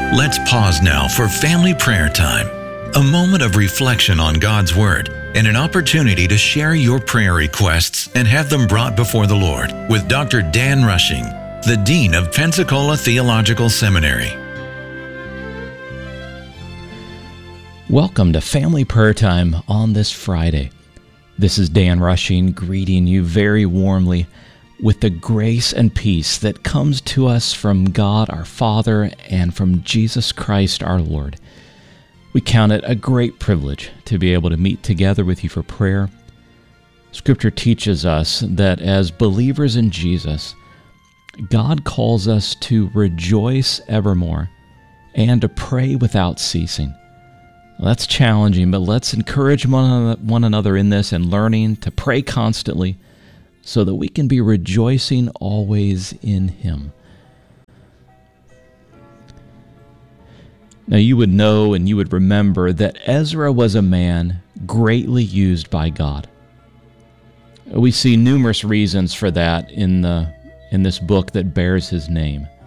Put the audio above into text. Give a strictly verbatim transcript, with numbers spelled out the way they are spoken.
Let's pause now for family prayer time, a moment of reflection on God's Word and an opportunity to share your prayer requests and have them brought before the Lord with Doctor Dan Rushing, the Dean of Pensacola Theological Seminary. Welcome to Family Prayer Time on this Friday. This is Dan Rushing greeting you very warmly with the grace and peace that comes to us from God our Father and from Jesus Christ our Lord. We count it a great privilege to be able to meet together with you for prayer. Scripture teaches us that as believers in Jesus, God calls us to rejoice evermore and to pray without ceasing. Well, that's challenging, but let's encourage one another in this and learning to pray constantly so that we can be rejoicing always in Him. Now you would know and you would remember that Ezra was a man greatly used by God. We see numerous reasons for that in the in this book that bears his name.